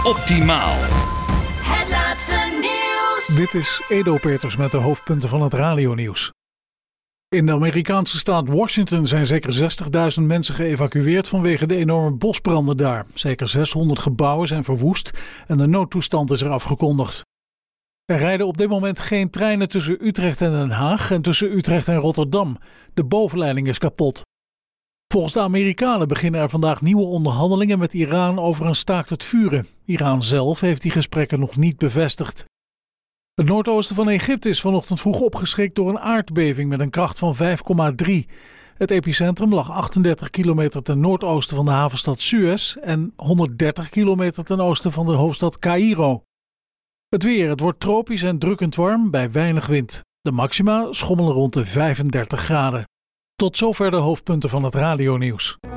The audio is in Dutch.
Optimaal. Het laatste nieuws. Dit is Edo Peters met de hoofdpunten van het radionieuws. In de Amerikaanse staat Washington zijn zeker 60.000 mensen geëvacueerd vanwege de enorme bosbranden daar. Zeker 600 gebouwen zijn verwoest en de noodtoestand is er afgekondigd. Er rijden op dit moment geen treinen tussen Utrecht en Den Haag en tussen Utrecht en Rotterdam. De bovenleiding is kapot. Volgens de Amerikanen beginnen er vandaag nieuwe onderhandelingen met Iran over een staakt het vuren. Iran zelf heeft die gesprekken nog niet bevestigd. Het noordoosten van Egypte is vanochtend vroeg opgeschrikt door een aardbeving met een kracht van 5,3. Het epicentrum lag 38 kilometer ten noordoosten van de havenstad Suez en 130 kilometer ten oosten van de hoofdstad Caïro. Het weer, het wordt tropisch en drukkend warm bij weinig wind. De maxima schommelen rond de 35 graden. Tot zover de hoofdpunten van het radionieuws.